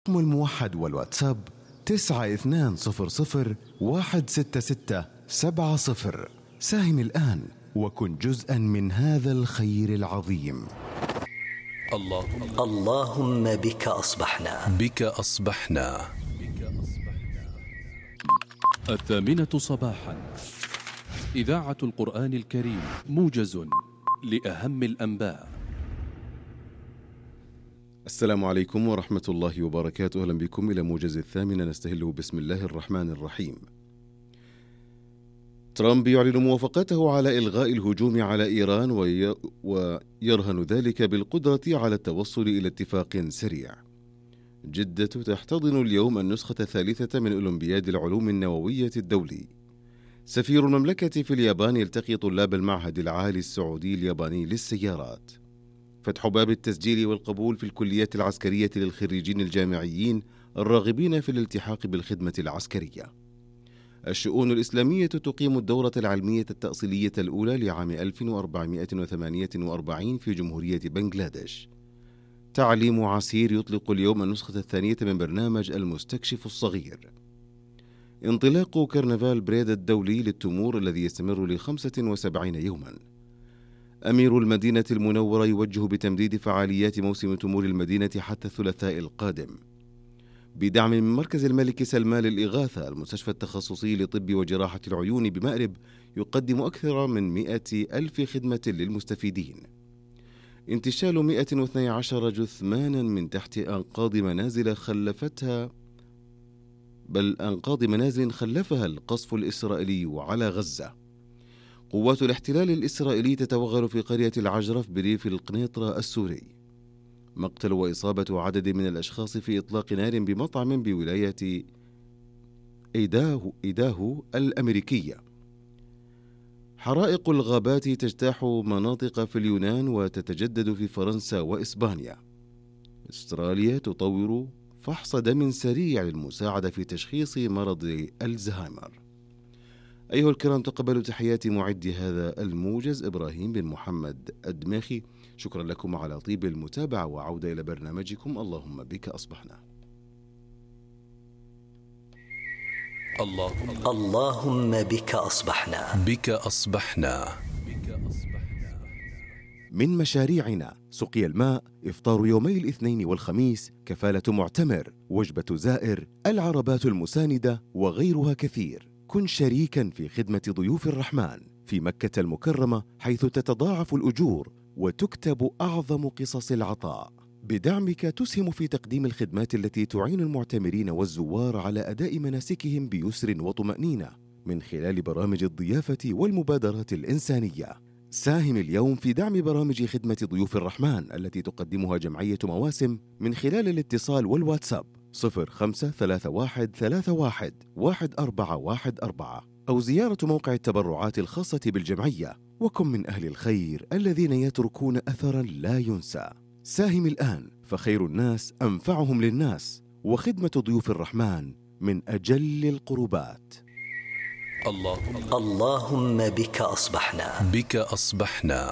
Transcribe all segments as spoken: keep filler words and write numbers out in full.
الرقم الموحد والواتساب تسعة اثنان صفر صفر واحد ستة ستة سبعة صفر. ساهم الآن وكن جزءا من هذا الخير العظيم. اللهم, اللهم بك أصبحنا بك أصبحنا الثامنة صباحا، إذاعة القرآن الكريم، موجز لأهم الأنباء. السلام عليكم ورحمة الله وبركاته. أهلا بكم إلى موجز الثامنة، نستهله بسم الله الرحمن الرحيم. ترامب يعلن موافقته على إلغاء الهجوم على إيران وي... ويرهن ذلك بالقدرة على التوصل إلى اتفاق سريع. جدة تحتضن اليوم النسخة الثالثة من أولمبياد العلوم النووية الدولي. سفير المملكة في اليابان يلتقي طلاب المعهد العالي السعودي الياباني للسيارات. فتح باب التسجيل والقبول في الكليات العسكرية للخريجين الجامعيين الراغبين في الالتحاق بالخدمة العسكرية. الشؤون الإسلامية تقيم الدورة العلمية التأصيلية الأولى لعام ألف وأربعمائة وثمانية وأربعين في جمهورية بنغلاديش. تعليم عسير يطلق اليوم النسخة الثانية من برنامج المستكشف الصغير. انطلاق كرنفال بريد الدولي للتمور الذي يستمر لخمسة وسبعين يوما. أمير المدينة المنورة يوجه بتمديد فعاليات موسم تمور المدينة حتى الثلاثاء القادم. بدعم من مركز الملك سلمان للإغاثة، المستشفى التخصصي لطب وجراحة العيون بمأرب يقدم أكثر من مئة ألف خدمة للمستفيدين. انتشال مئة واثني عشر جثمانا من تحت أنقاض منازل خلفتها بل أنقاض منازل خلفها القصف الإسرائيلي على غزة. قوات الاحتلال الإسرائيلي تتوغل في قرية العجرف بريف القنيطرة السوري. مقتل وإصابة عدد من الأشخاص في إطلاق نار بمطعم بولاية إيداهو, إيداهو الأمريكية. حرائق الغابات تجتاح مناطق في اليونان وتتجدد في فرنسا وإسبانيا. أستراليا تطور فحص دم سريع للمساعدة في تشخيص مرض الزهايمر. أيها الكرام، تقبلوا تحيات معد هذا الموجز إبراهيم بن محمد الدماخي. شكرا لكم على طيب المتابعة، وعودة إلى برنامجكم اللهم بك أصبحنا. اللهم, اللهم بك أصبحنا بك أصبحنا من مشاريعنا سقي الماء، إفطار يومي الاثنين والخميس، كفالة معتمر، وجبة زائر، العربات المساندة وغيرها كثير. كن شريكا في خدمة ضيوف الرحمن في مكة المكرمة، حيث تتضاعف الأجور وتكتب أعظم قصص العطاء. بدعمك تسهم في تقديم الخدمات التي تعين المعتمرين والزوار على أداء مناسكهم بيسر وطمأنينة من خلال برامج الضيافة والمبادرات الإنسانية. ساهم اليوم في دعم برامج خدمة ضيوف الرحمن التي تقدمها جمعية مواسم من خلال الاتصال والواتساب صفر خمسة ثلاثة واحد ثلاثة واحد واحد أربعة واحد أربعة أو زيارة موقع التبرعات الخاصة بالجمعية. وكن من أهل الخير الذين يتركون أثرا لا ينسى. ساهم الآن، فخير الناس أنفعهم للناس، وخدمة ضيوف الرحمن من أجل القربات. اللهم, اللهم بك أصبحنا بك أصبحنا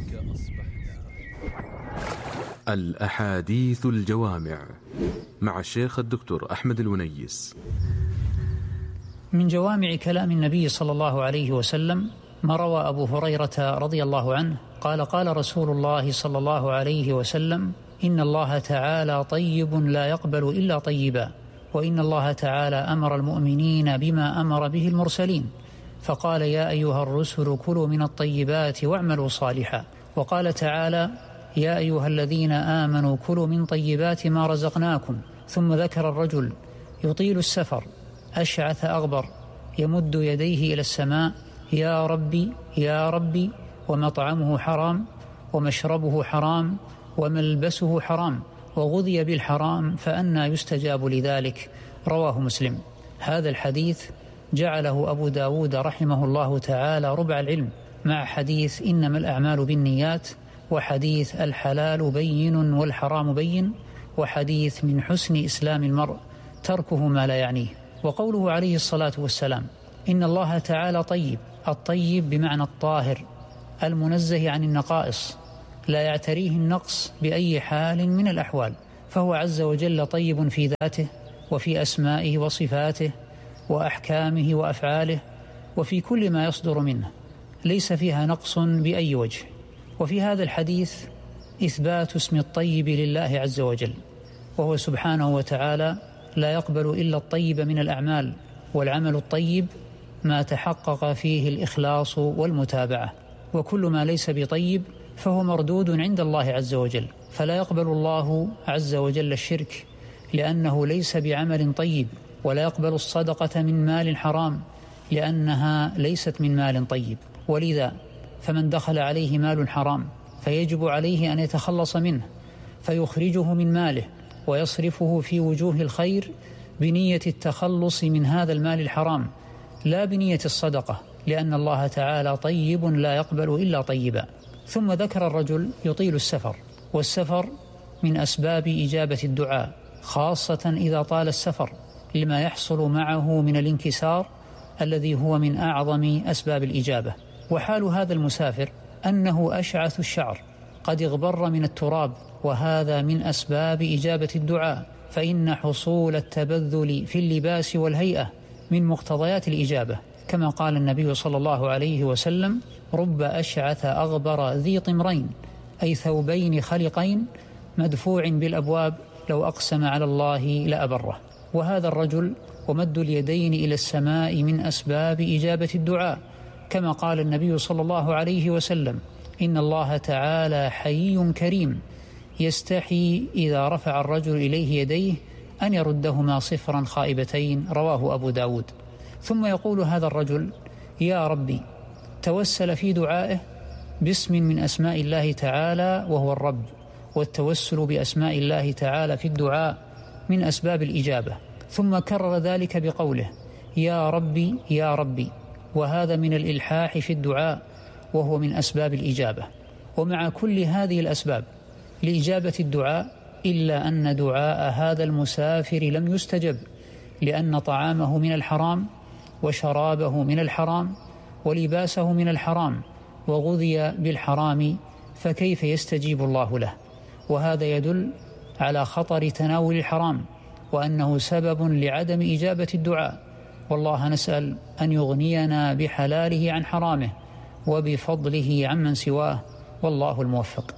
الأحاديث الجوامع مع الشيخ الدكتور أحمد الونيس. من جوامع كلام النبي صلى الله عليه وسلم ما روى أبو هريرة رضي الله عنه قال قال رسول الله صلى الله عليه وسلم: إن الله تعالى طيب لا يقبل إلا طيبا، وإن الله تعالى أمر المؤمنين بما أمر به المرسلين، فقال: يا أيها الرسل كلوا من الطيبات واعملوا صالحا. وقال تعالى: يا أيها الذين آمنوا كلوا من طيبات ما رزقناكم. ثم ذكر الرجل يطيل السفر أشعث أغبر يمد يديه إلى السماء: يا ربي يا ربي، ومطعمه حرام ومشربه حرام وملبسه حرام وغذي بالحرام، فأنى يستجاب لذلك. رواه مسلم. هذا الحديث جعله أبو داود رحمه الله تعالى ربع العلم، مع حديث إنما الأعمال بالنيات، وحديث الحلال بين والحرام بين، وحديث من حسن إسلام المرء تركه ما لا يعنيه. وقوله عليه الصلاة والسلام: إن الله تعالى طيب، الطيب بمعنى الطاهر المنزه عن النقائص، لا يعتريه النقص بأي حال من الأحوال، فهو عز وجل طيب في ذاته وفي أسمائه وصفاته وأحكامه وأفعاله وفي كل ما يصدر منه، ليس فيها نقص بأي وجه. وفي هذا الحديث إثبات اسم الطيب لله عز وجل، وهو سبحانه وتعالى لا يقبل إلا الطيب من الأعمال، والعمل الطيب ما تحقق فيه الإخلاص والمتابعة، وكل ما ليس بطيب فهو مردود عند الله عز وجل. فلا يقبل الله عز وجل الشرك لأنه ليس بعمل طيب، ولا يقبل الصدقة من مال حرام لأنها ليست من مال طيب. ولذا فمن دخل عليه مال حرام فيجب عليه أن يتخلص منه، فيخرجه من ماله ويصرفه في وجوه الخير بنية التخلص من هذا المال الحرام، لا بنية الصدقة، لأن الله تعالى طيب لا يقبل إلا طيبا. ثم ذكر الرجل يطيل السفر، والسفر من أسباب إجابة الدعاء، خاصة إذا طال السفر لما يحصل معه من الانكسار الذي هو من أعظم أسباب الإجابة. وحال هذا المسافر أنه أشعث الشعر قد اغبر من التراب، وهذا من أسباب إجابة الدعاء، فإن حصول التبذل في اللباس والهيئة من مقتضيات الإجابة، كما قال النبي صلى الله عليه وسلم: رب أشعث أغبر ذي طمرين، أي ثوبين خلقين مدفوع بالأبواب، لو أقسم على الله لأبره. وهذا الرجل ومد اليدين إلى السماء من أسباب إجابة الدعاء، كما قال النبي صلى الله عليه وسلم: إن الله تعالى حيي كريم يستحي إذا رفع الرجل إليه يديه أن يردهما صفرا خائبتين، رواه أبو داود. ثم يقول هذا الرجل: يا ربي، توسل في دعائه باسم من أسماء الله تعالى وهو الرب، والتوسل بأسماء الله تعالى في الدعاء من أسباب الإجابة. ثم كرر ذلك بقوله: يا ربي يا ربي، وهذا من الإلحاح في الدعاء وهو من أسباب الإجابة. ومع كل هذه الأسباب لإجابة الدعاء، إلا أن دعاء هذا المسافر لم يستجب، لأن طعامه من الحرام، وشرابه من الحرام، ولباسه من الحرام، وغذي بالحرام، فكيف يستجيب الله له؟ وهذا يدل على خطر تناول الحرام، وأنه سبب لعدم إجابة الدعاء. والله نسأل أن يغنينا بحلاله عن حرامه، وبفضله عمن سواه، والله الموفق.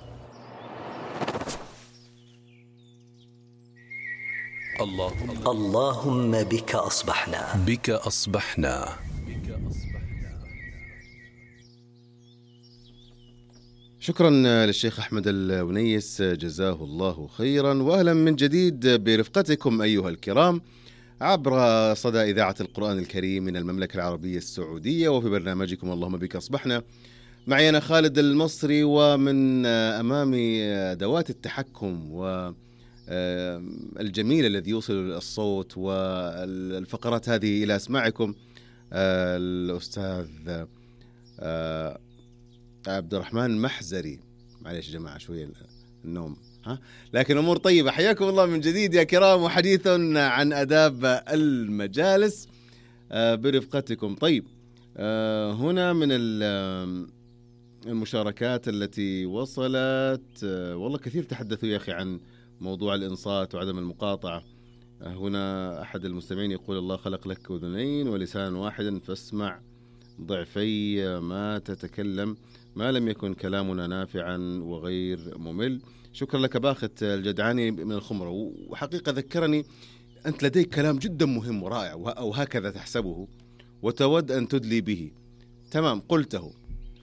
اللهم اللهم بك أصبحنا بك أصبحنا شكرا للشيخ أحمد الونيس، جزاه الله خيرا، وأهلا من جديد برفقتكم أيها الكرام عبر صدى إذاعة القرآن الكريم من المملكة العربية السعودية، وفي برنامجكم اللهم بك أصبحنا. معي أنا خالد المصري، ومن أمامي أدوات التحكم والجميل الذي يوصل الصوت والفقرات هذه إلى أسماعكم الأستاذ عبد الرحمن محزري. معليش يا جماعة شوية النوم، ها، لكن أمور طيبة. حياكم الله من جديد يا كرام، وحديث عن آداب المجالس برفقتكم. طيب، هنا من المشاركات التي وصلت، والله كثير تحدثوا يا أخي عن موضوع الإنصات وعدم المقاطعة. هنا أحد المستمعين يقول: الله خلق لك أذنين ولسان واحدا فاسمع ضعفي ما تتكلم، ما لم يكن كلامنا نافعا وغير ممل. شكرا لك باخت الجدعاني من الخمرة، وحقيقة ذكرني أنت لديك كلام جدا مهم ورائع، أو هكذا تحسبه وتود أن تدلي به. تمام، قلته،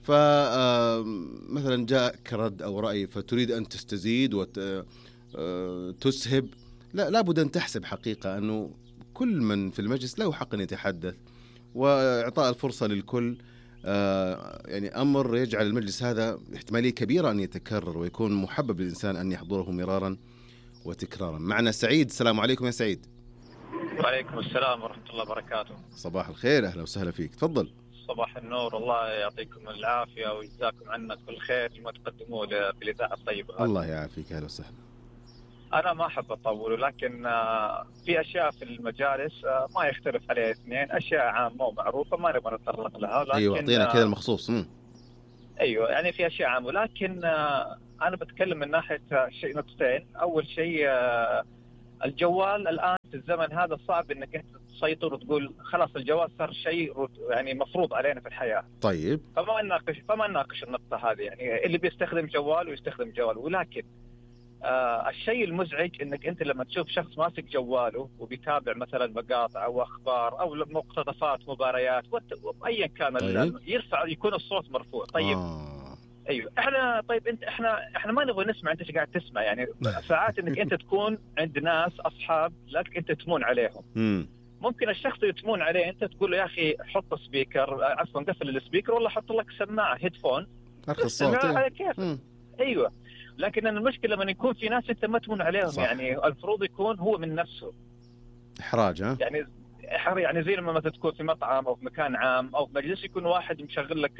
فمثلا جاءك رد أو رأي فتريد أن تستزيد وتسهب، لا لابد أن تحسب حقيقة أنه كل من في المجلس له حق أن يتحدث، وإعطاء الفرصة للكل يعني أمر يجعل المجلس هذا احتمالية كبيرة أن يتكرر، ويكون محبب للإنسان أن يحضره مرارا وتكرارا. معنا سعيد. السلام عليكم يا سعيد. وعليكم السلام ورحمة الله وبركاته. صباح الخير، أهلا وسهلا فيك، تفضل. صباح النور، الله يعطيكم العافية ويجزاكم عنا كل خير لما تقدموه بالإذاعة الطيبة. الله يعافيك، أهلا وسهلا. أنا ما أحب أطول، لكن في أشياء في المجالس ما يختلف عليها اثنين، أشياء عامة ومعروفة ما نبغى نتطرق لها. لكن أيوة، أعطينا كذا المخصوص. م. أيوة، يعني في أشياء عامة، لكن أنا بتكلم من ناحية شيء نقطتين. أول شيء الجوال الآن في الزمن هذا صعب إنك أنت تسيطر وتقول خلاص الجوال صار شيء يعني مفروض علينا في الحياة. طيب فما نناقش فما نناقش النقطة هذه، يعني اللي بيستخدم جوال ويستخدم جوال. ولكن آه الشيء المزعج إنك أنت لما تشوف شخص ماسك جواله وبيتابع مثلا مقاطع أو أخبار أو مقتطفات مباريات أيا كان، طيب. يرفع يكون الصوت مرفوع. طيب آه. ايوه احنا طيب انت احنا احنا ما نبغى نسمع انت ايش قاعد تسمع، يعني ساعات انك انت تكون عند ناس اصحاب لك انت تمون عليهم. مم. ممكن الشخص اللي تمون عليه انت تقول له يا اخي حط سبيكر، عفوا قفل السبيكر، ولا حط لك سماعه هيدفون ارخص صوت على كيف. ايوه لكن المشكله لما يكون في ناس انت ما تمون عليهم، صح. يعني المفروض يكون هو من نفسه احراج. ها يعني يعني زي لما مثلا تكون في مطعم او في مكان عام او في مجلس يكون واحد مشغل لك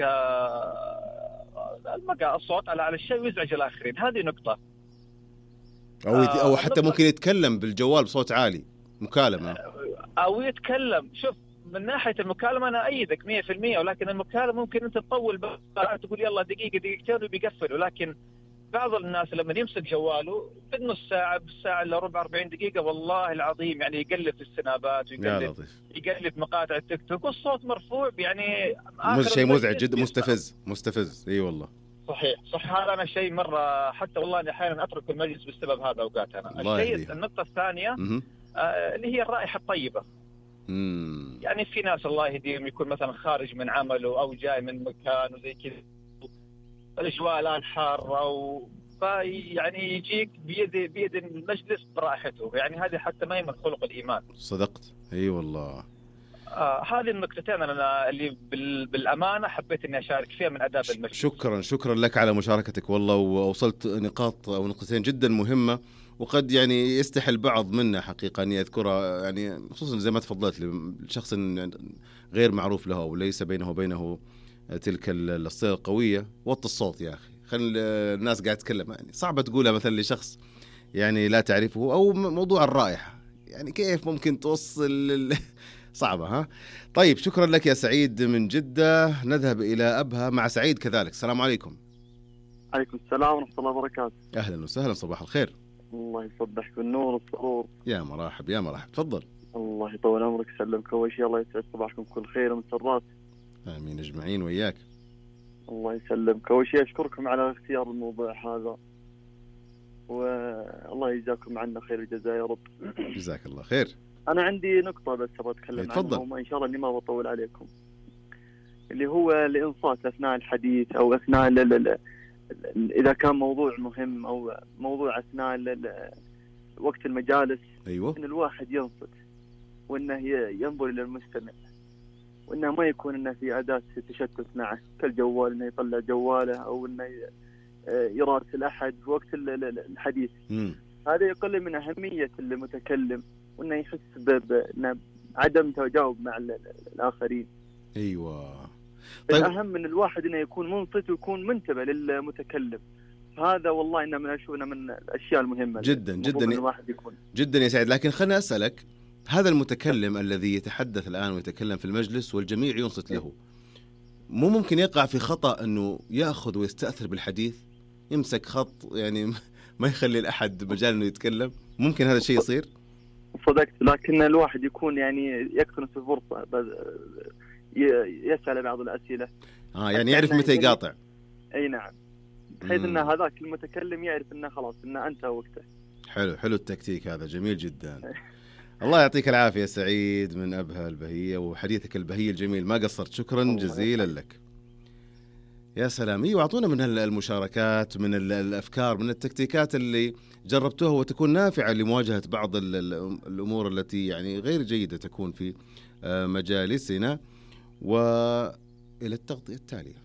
المقا الصوت على على الشيء ويزعج الاخرين. هذه نقطه. او او حتى ممكن يتكلم بالجوال بصوت عالي مكالمه او يتكلم. شوف من ناحيه المكالمه انا ايدك مية بالمية، ولكن المكالمه ممكن انت تطول بقى تقول يلا دقيقه دقيقتين وبيقفل. ولكن بعض الناس لما يمسك جواله في نص ساعه بالساعه الا ربع أربعين دقيقه والله العظيم يعني يقلب في السنابات ويقلب يقلب مقاطع التيك توك والصوت مرفوع، يعني مش شيء مزعج جدا، مستفز مستفز. اي والله صحيح صح. هذا انا شيء مره حتى والله اني احيانا اترك المجلس بسبب هذا اوقات. انا الشيء النقطه الثانيه آه اللي هي الرائحه الطيبه. مم. يعني في ناس الله يهديهم يكون مثلا خارج من عمله او جاي من مكان وزي كذا، الاجواء الان حاره و يعني يجيك بيد بيد المجلس برائحته، يعني هذه حتى ما هي من خلق الايمان. صدقت. اي والله. آه هذه النقطتين انا اللي بالامانه حبيت اني اشارك فيها من اداب المجلس. شكرا شكرا لك على مشاركتك والله، ووصلت نقاط او نقطتين جدا مهمه، وقد يعني يستحي البعض منا حقيقه اني اذكرها، يعني خصوصا زي ما تفضلت لشخص غير معروف له او ليس بينه وبينه تلك الصلة القويه. وطي الصوت يا اخي، خلي الناس قاعد تتكلم. يعني صعبه تقولها مثلا لشخص يعني لا تعرفه. او موضوع الرائحه، يعني كيف ممكن توصل صعبة. ها طيب شكرا لك يا سعيد من جدة. نذهب إلى أبها مع سعيد كذلك. السلام عليكم. عليكم السلام ورحمة الله وبركاته. أهلا وسهلا، صباح الخير. الله يصبحك بالنور والسرور. يا مرحب يا مرحب، تفضل. الله يطول عمرك، يسلمك أول شيء، الله يسعد صباحكم كل خير ومسرات. آمين أجمعين وإياك. الله يسلمك. أول شيء أشكركم على اختيار الموضوع هذا، والله يجزاكم عنا خير الجزاء يا رب. جزاك الله خير. أنا عندي نقطة بس أبغى أتكلم عنها وما إن شاء الله إني ما بطول عليكم، اللي هو الإنصات أثناء الحديث أو أثناء ال ال إذا كان موضوع مهم أو موضوع أثناء وقت المجالس. أيوة. إن الواحد ينصت وإنه ينظر إلى المستمع، وإنه ما يكون إنه في أداة تشتت معه كالجوال، إنه يطلع جواله أو إنه يراسل أحد في وقت الحديث. م. هذا يقلل من أهمية المتكلم، وإنه يحس بعدم تجاوب مع الآخرين. أيوة. طيب الأهم من الواحد إنه يكون منصت ويكون منتبه للمتكلم. هذا والله إنه من أشوفنا من الأشياء المهمة جدا جدا الواحد يكون. جدا يا سعيد. لكن خلنا أسألك، هذا المتكلم الذي يتحدث الآن ويتكلم في المجلس والجميع ينصت له، مو ممكن يقع في خطأ أنه يأخذ ويستأثر بالحديث، يمسك خط يعني ما يخلي الأحد مجال أنه يتكلم؟ ممكن هذا الشيء يصير؟ صدقت. لكن الواحد يكون يعني يكتنس الفرصة، يسأل بعض الأسئلة. آه يعني يعرف متى يقاطع. أي نعم، بحيث أن هذاك المتكلم يعرف أنه خلاص أنه أنت وقته. حلو حلو التكتيك هذا، جميل جدا. الله يعطيك العافية سعيد من أبها البهية، وحديثك البهي الجميل ما قصرت. شكرا جزيلا لك. يا سلام. ايوه اعطونا من المشاركات، من الافكار، من التكتيكات اللي جربتوها وتكون نافعه لمواجهه بعض الامور التي يعني غير جيده تكون في مجالسنا. والى التغطيه التاليه.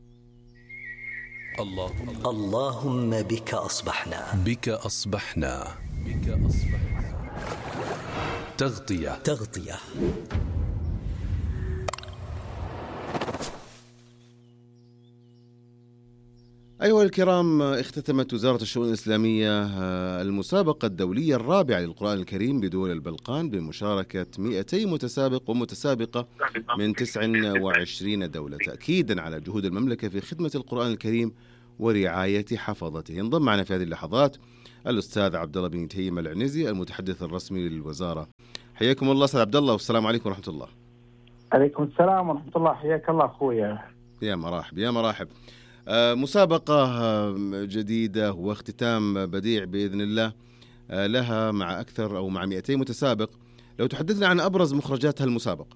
اللهم اللهم بك اصبحنا بك اصبحنا بك اصبحنا تغطيه تغطيه أيها الكرام، اختتمت وزارة الشؤون الإسلامية المسابقة الدولية الرابعة للقرآن الكريم بدول البلقان بمشاركة مئتي متسابق ومتسابقة من تسع وعشرين دولة، تأكيدا على جهود المملكة في خدمة القرآن الكريم ورعاية حفظته. ينضم معنا في هذه اللحظات الأستاذ عبد الله بن تهيم العنزي المتحدث الرسمي للوزارة. حياكم الله أستاذ عبد الله، والسلام عليكم ورحمة الله. عليكم السلام ورحمة الله، حياك الله أخويا. يا مرحب يا مرحب. آه مسابقة جديدة واختتام بديع بإذن الله، آه لها مع أكثر أو مع مئتين متسابق. لو تحدثنا عن أبرز مخرجات هالمسابقة.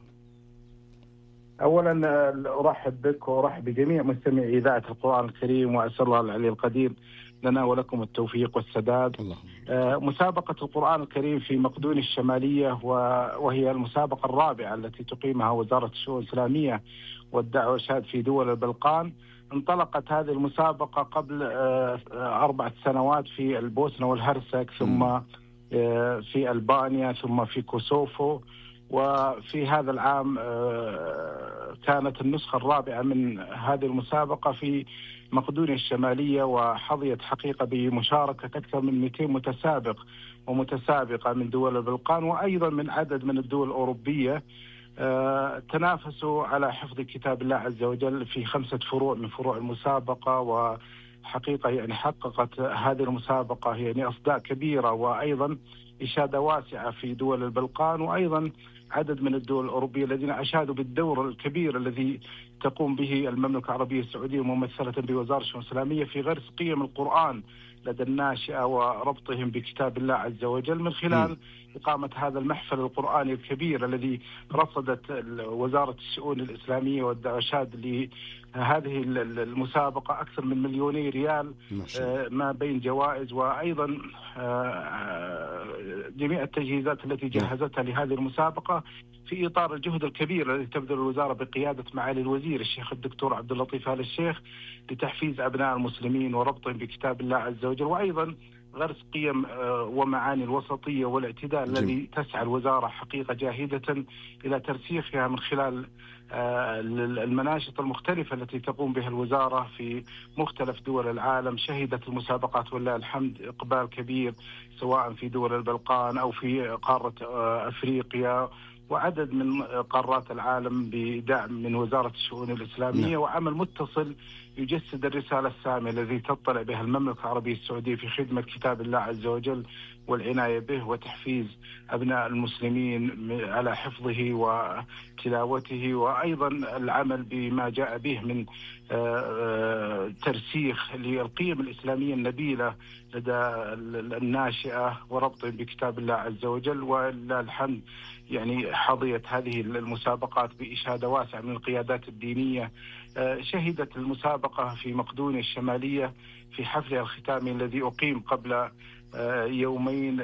أولا أرحب بك وأرحب بجميع مستمعي إذاعة القرآن الكريم، وأسأل الله العلي القدير لنا ولكم التوفيق والسداد. آه مسابقة القرآن الكريم في مقدوني الشمالية، وهي المسابقة الرابعة التي تقيمها وزارة الشؤون الإسلامية والدعوة والإرشاد في دول البلقان. انطلقت هذه المسابقة قبل آه أربعة سنوات في البوسنة والهرسك، ثم آه في ألبانيا، ثم في كوسوفو، وفي هذا العام كانت النسخة الرابعة من هذه المسابقة في مقدونيا الشمالية، وحظيت حقيقة بمشاركة أكثر من مئتين متسابق ومتسابقة من دول البلقان، وأيضا من عدد من الدول الأوروبية. تنافسوا على حفظ كتاب الله عز وجل في خمسة فروع من فروع المسابقة، وحقيقة يعني حققت هذه المسابقة يعني أصداء كبيرة، وأيضا إشادة واسعة في دول البلقان، وأيضا عدد من الدول الأوروبية الذين أشادوا بالدور الكبير الذي تقوم به المملكة العربية السعودية ممثلة بوزارة الشؤون الإسلامية في غرس قيم القرآن لدى الناشئة وربطهم بكتاب الله عز وجل من خلال م. إقامة هذا المحفل القرآني الكبير الذي رصدت وزارة الشؤون الإسلامية والدعوة لهذه المسابقة أكثر من مليوني ريال، ما بين جوائز وأيضا جميع التجهيزات التي جهزتها لهذه المسابقة في إطار الجهد الكبير الذي تبذل الوزارة بقيادة معالي الوزير الشيخ الدكتور عبد اللطيف آل الشيخ لتحفيز أبناء المسلمين وربطهم بكتاب الله عز وجل، وأيضا غرس قيم ومعاني الوسطية والاعتدال الذي تسعى الوزارة حقيقة جاهدة إلى ترسيخها من خلال المناشط المختلفة التي تقوم بها الوزارة في مختلف دول العالم. شهدت المسابقات والله الحمد إقبال كبير سواء في دول البلقان أو في قارة أفريقيا وعدد من قارات العالم بدعم من وزارة الشؤون الإسلامية، نعم. وعمل متصل يجسد الرسالة السامية الذي تطلع بها المملكة العربية السعودية في خدمة كتاب الله عز وجل والعناية به وتحفيز أبناء المسلمين على حفظه وتلاوته، وأيضا العمل بما جاء به من ترسيخ للقيم الإسلامية النبيلة لدى الناشئة وربطهم بكتاب الله عز وجل. ولله الحمد يعني حظيت هذه المسابقات بإشادة واسعة من القيادات الدينية. شهدت المسابقة في مقدونيا الشمالية في حفلها الختامي الذي أقيم قبل يومين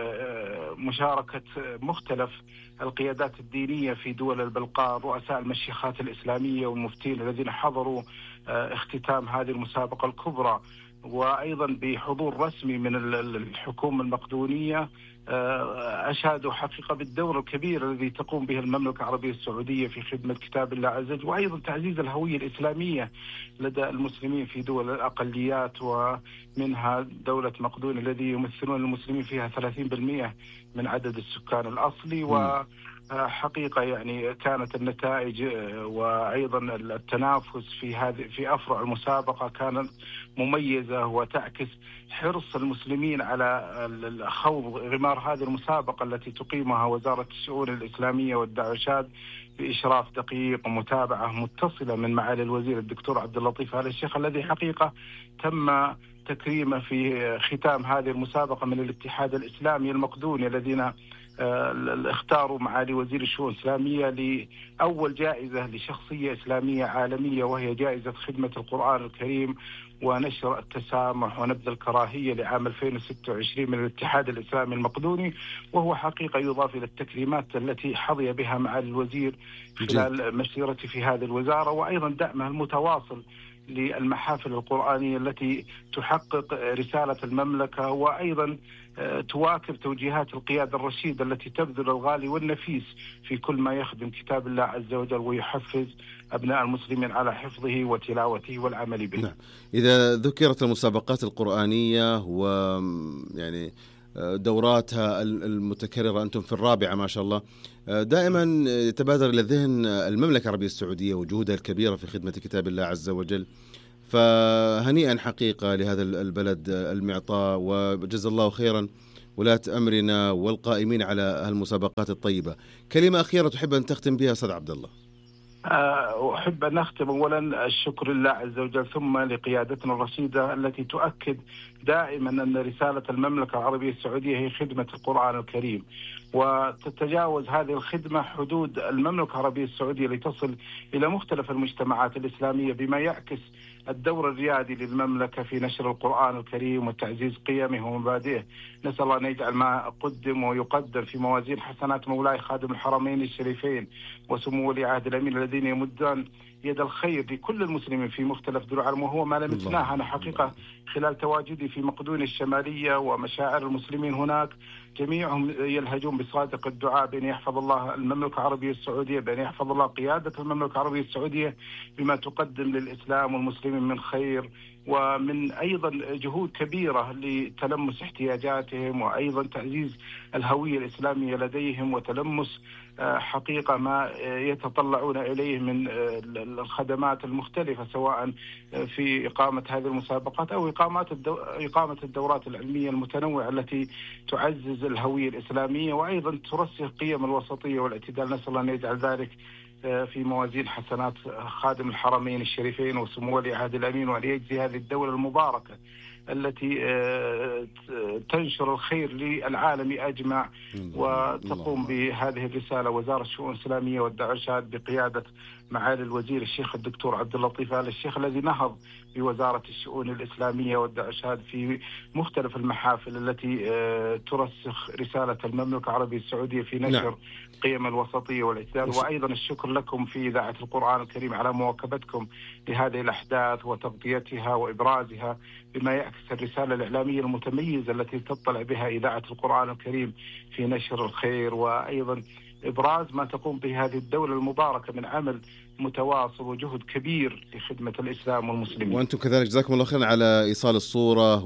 مشاركة مختلف القيادات الدينية في دول البلقان، رؤساء المشيخات الإسلامية والمفتين الذين حضروا اختتام هذه المسابقة الكبرى، وأيضا بحضور رسمي من الحكومة المقدونية أشادوا حقيقة بالدور الكبير الذي تقوم به المملكة العربية السعودية في خدمة كتاب الله عز وجل، وأيضا تعزيز الهوية الإسلامية لدى المسلمين في دول الأقليات، ومنها دولة مقدونيا الذي يمثلون المسلمين فيها ثلاثين بالمئة من عدد السكان الأصلي. و حقيقة يعني كانت النتائج وأيضا التنافس في هذه في أفرع المسابقة كانت مميزة وتعكس حرص المسلمين على خوض غمار هذه المسابقة التي تقيمها وزارة الشؤون الإسلامية والدعوة بإشراف دقيق ومتابعة متصلة من معالي الوزير الدكتور عبد اللطيف آل الشيخ، الذي حقيقة تم تكريمه في ختام هذه المسابقة من الاتحاد الإسلامي المقدوني الذين اختاروا معالي وزير الشؤون الإسلامية لأول جائزة لشخصية إسلامية عالمية، وهي جائزة خدمة القرآن الكريم ونشر التسامح ونبذ الكراهية لعام ألفين وستة وعشرين من الاتحاد الإسلامي المقدوني، وهو حقيقة يضاف إلى التكريمات التي حظي بها معالي الوزير خلال مسيرته في هذه الوزارة، وأيضا دعمه المتواصل للمحافل القرآنية التي تحقق رسالة المملكة، وأيضا تواكب توجيهات القيادة الرشيدة التي تبذل الغالي والنفيس في كل ما يخدم كتاب الله عز وجل ويحفز أبناء المسلمين على حفظه وتلاوته والعمل به. نعم. إذا ذكرت المسابقات القرآنية ويعني دوراتها المتكررة، أنتم في الرابعة ما شاء الله، دائما يتبادر إلى الذهن المملكة العربية السعودية وجهودها الكبيرة في خدمة كتاب الله عز وجل. فهنيئا حقيقة لهذا البلد المعطاء، وجزا الله خيرا ولاة أمرنا والقائمين على هالمسابقات الطيبة. كلمة أخيرة تحب أن تختم بها أستاذ عبد الله؟ أحب أن أختم أولا الشكر لله عز وجل، ثم لقيادتنا الرشيدة التي تؤكد دائما أن رسالة المملكة العربية السعودية هي خدمة القرآن الكريم، وتتجاوز هذه الخدمة حدود المملكة العربية السعودية لتصل إلى مختلف المجتمعات الإسلامية، بما يعكس الدور الريادي للمملكة في نشر القرآن الكريم وتعزيز قيمه ومبادئه. نسأل الله أن يجعل ما قدم ويقدم في موازين حسنات مولاي خادم الحرمين الشريفين وسمو ولي عهد الأمين الذين يمدون يد الخير لكل المسلمين في مختلف دول العالم، وهو ما لمسناه أنا حقيقة خلال تواجدي في مقدونية الشمالية ومشاعر المسلمين هناك. جميعهم يلهجون بصادق الدعاء بأن يحفظ الله المملكة العربية السعودية، بأن يحفظ الله قيادة المملكة العربية السعودية بما تقدم للإسلام والمسلمين من خير، ومن أيضا جهود كبيرة لتلمس احتياجاتهم، وأيضا تعزيز الهوية الإسلامية لديهم، وتلمس حقيقة ما يتطلعون إليه من الخدمات المختلفة، سواء في إقامة هذه المسابقات أو إقامة الدو... إقامة الدورات العلمية المتنوعة التي تعزز الهوية الإسلامية وأيضا ترسخ قيم الوسطية والاعتدال. نسأل الله أن يجعل ذلك في موازين حسنات خادم الحرمين الشريفين وسمو ولي عهد الأمين، وأن يجزي هذه الدولة المباركة التي تنشر الخير للعالم أجمع وتقوم بهذه الرسالة وزارة الشؤون الإسلامية والدعوة الإرشاد بقيادة معالي الوزير الشيخ الدكتور عبد اللطيف آل الشيخ، الذي نهض بوزارة الشؤون الإسلامية والدعوة الإرشاد في مختلف المحافل التي ترسخ رسالة المملكة العربية السعودية في نشر نعم. قيم الوسطية والاعتدال. وأيضا الشكر لكم في إذاعة القرآن الكريم على مواكبتكم لهذه الأحداث وتغطيتها وإبرازها بما يعكس الرسالة الإعلامية المتميزة التي تطلع بها إذاعة القرآن الكريم في نشر الخير، وأيضا إبراز ما تقوم به هذه الدولة المباركة من عمل متواصل وجهد كبير لخدمة الإسلام والمسلمين. وأنتم كذلك جزاكم الله خيرا على إيصال الصورة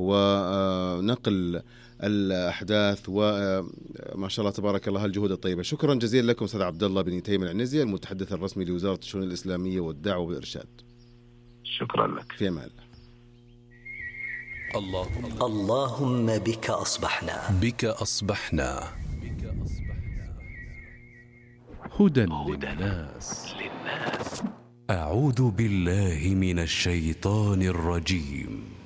ونقل الأحداث وما شاء الله تبارك الله الجهود الطيبة. شكرا جزيلا لكم أستاذ عبد الله بن تيم العنزي المتحدث الرسمي لوزارة الشؤون الإسلامية والدعوة والإرشاد. شكرا لك. في أمان الله. اللهم بك أصبحنا بك أصبحنا هدى للناس. أعوذ بالله من الشيطان الرجيم.